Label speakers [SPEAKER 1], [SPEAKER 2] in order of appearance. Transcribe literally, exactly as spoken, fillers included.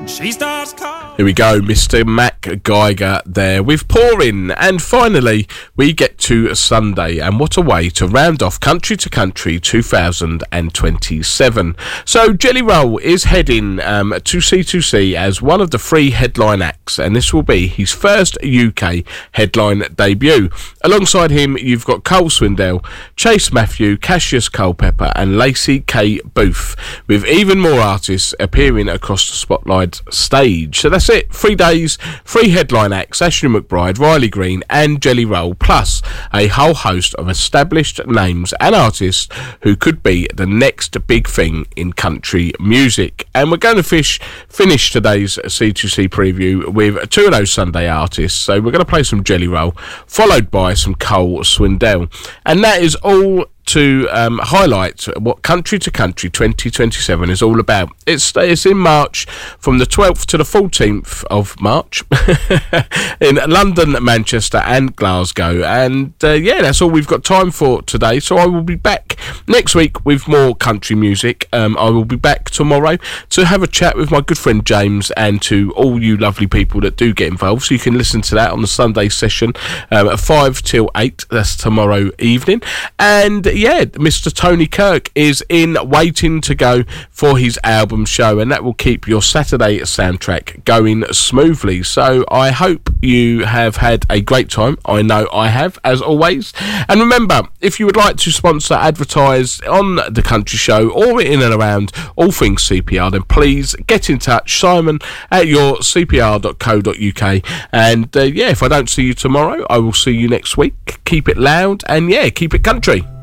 [SPEAKER 1] She starts calling.
[SPEAKER 2] Here we go, Mister Mac Geiger there with Pouring. And finally, we get to Sunday. And what a way to round off Country to Country two thousand twenty-seven. So Jelly Roll is heading um, to C two C as one of the three headline acts. And this will be his first U K headline debut. Alongside him, you've got Cole Swindell, Chase Matthew, Cassius Culpepper and Lacey K. Booth, with even more artists appearing across the Spotlight stage. So that's it, three days, three headline acts, Ashley McBride, Riley Green and Jelly Roll, plus a whole host of established names and artists who could be the next big thing in country music. And we're going to fish, finish today's C two C preview with two of those Sunday artists. So we're going to play some Jelly Roll, followed by some Cole Swindell. And that is all to um, highlight what Country to Country twenty twenty-seven is all about. It's, it's in March, from the twelfth to the fourteenth of March, in London, Manchester and Glasgow. And uh, yeah, that's all we've got time for today. So I will be back next week with more country music. Um, I will be back tomorrow to have a chat with my good friend James, and to all you lovely people that do get involved. So you can listen to that on the Sunday session um, at five till eight. That's tomorrow evening. And yeah, Mister Tony Kirk is in waiting to go for his album show, and that will keep your Saturday soundtrack going smoothly. So I hope you have had a great time. I know I have, as always. And remember, if you would like to sponsor, advertise on the country show or in and around all things C P R, then please get in touch, Simon at your c p r dot co dot u k. And uh, yeah, if I don't see you tomorrow, I will see you next week. Keep it loud and yeah, keep it country.